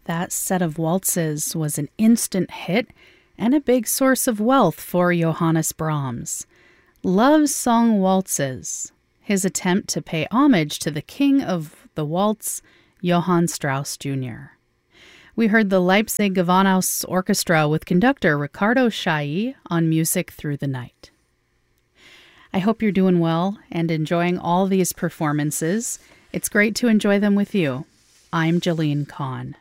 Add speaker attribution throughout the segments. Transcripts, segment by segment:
Speaker 1: That set of waltzes was an instant hit and a big source of wealth for Johannes Brahms. Love Song Waltzes, his attempt to pay homage to the king of the waltz, Johann Strauss Jr. We heard the Leipzig Gewandhaus Orchestra with conductor Ricardo Chailly on Music Through the Night. I hope you're doing well and enjoying all these performances. It's great to enjoy them with you. I'm Jolene Kahn.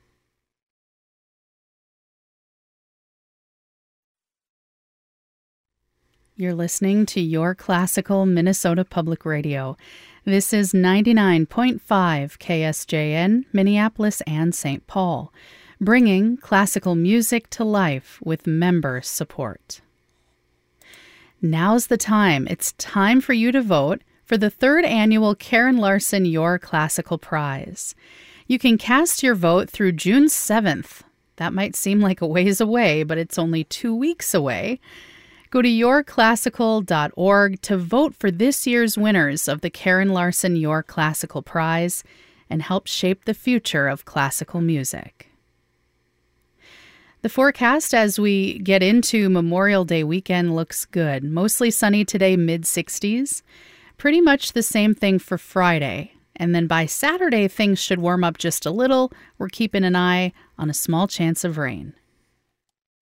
Speaker 1: You're listening to Your Classical Minnesota Public Radio. This is 99.5 KSJN, Minneapolis and St. Paul, bringing classical music to life with member support. Now's the time. It's time for you to vote for the third annual Karen Larson Your Classical Prize. You can cast your vote through June 7th. That might seem like a ways away, but it's only 2 weeks away. Go to yourclassical.org to vote for this year's winners of the Karen Larson Your Classical Prize and help shape the future of classical music. The forecast as we get into Memorial Day weekend looks good. Mostly sunny today, mid-60s. Pretty much the same thing for Friday. And then by Saturday, things should warm up just a little. We're keeping an eye on a small chance of rain.